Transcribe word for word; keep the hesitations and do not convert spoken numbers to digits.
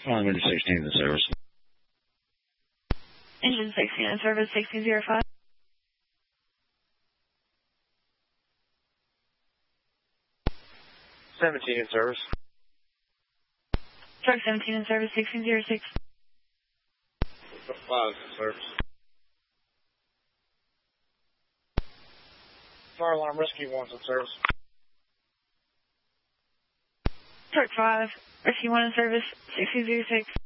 Flying Winter sixteen in service. Engine sixteen in service, sixteen zero five. seventeen in service. Truck seventeen in service, sixteen zero six. five in service. Fire alarm rescue one's in service. Truck five, rescue one in service, sixteen zero six.